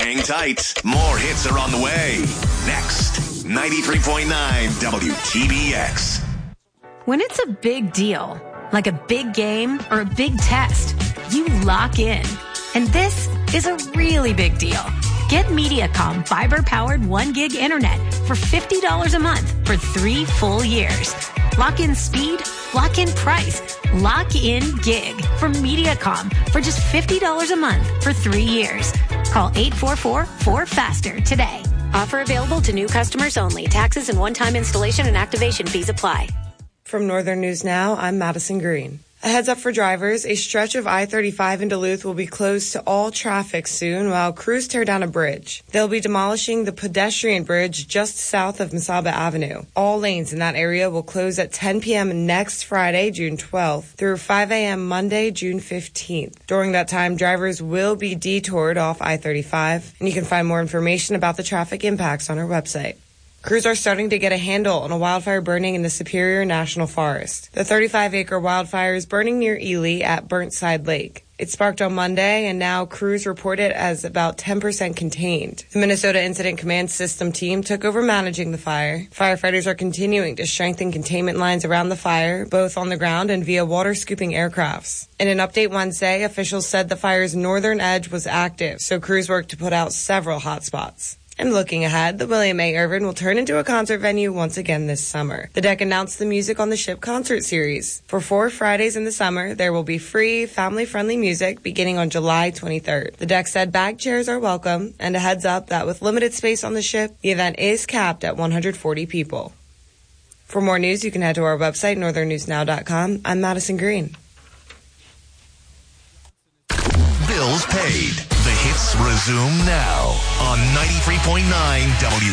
Hang tight. More hits are on the way. Next, 93.9 WTBX. When it's a big deal, like a big game or a big test, you lock in. And this is a really big deal. Get Mediacom fiber-powered 1 gig internet for $50 a month for 3 full years. Lock in speed, lock in price, lock in gig from Mediacom for just $50 a month for 3 years. Call 844-4FASTER today. Offer available to new customers only. Taxes and one-time installation and activation fees apply. From Northern News Now, I'm Madison Green. A heads up for drivers, a stretch of I-35 in Duluth will be closed to all traffic soon while crews tear down a bridge. They'll be demolishing the pedestrian bridge just south of Mesaba Avenue. All lanes in that area will close at 10 p.m. next Friday, June 12th, through 5 a.m. Monday, June 15th. During that time, drivers will be detoured off I-35, and you can find more information about the traffic impacts on our website. Crews are starting to get a handle on a wildfire burning in the Superior National Forest. The 35-acre wildfire is burning near Ely at Burnside Lake. It sparked on Monday, and now crews report it as about 10% contained. The Minnesota Incident Command System team took over managing the fire. Firefighters are continuing to strengthen containment lines around the fire, both on the ground and via water-scooping aircrafts. In an update Wednesday, officials said the fire's northern edge was active, so crews worked to put out several hot spots. And looking ahead, the William A. Irvin will turn into a concert venue once again this summer. The deck announced the Music on the Ship concert series. For 4 Fridays in the summer, there will be free, family-friendly music beginning on July 23rd. The deck said bag chairs are welcome, and a heads up that with limited space on the ship, the event is capped at 140 people. For more news, you can head to our website, northernnewsnow.com. I'm Madison Green. Bills paid. The hits resume now on 93.9 W.